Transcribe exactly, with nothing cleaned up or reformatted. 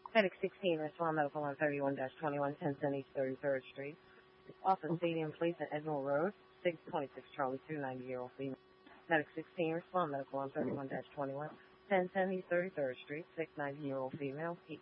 Medic sixteen, respond medical on thirty-one twenty-one, ten Cent East thirty-third Street. Office Stadium Police at Edmond Road, six twenty-six Charlie, two ninety-year-old female. Medic sixteen, respond medical on thirty-one twenty-one, ten Cent East thirty-third Street, six ninety-year-old female.